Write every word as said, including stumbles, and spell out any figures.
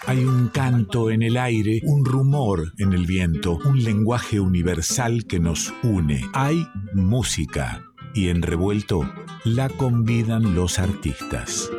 Hay un canto en el aire, un rumor en el viento, un lenguaje universal que nos une. Hay música y en Revuelto la convidan los artistas.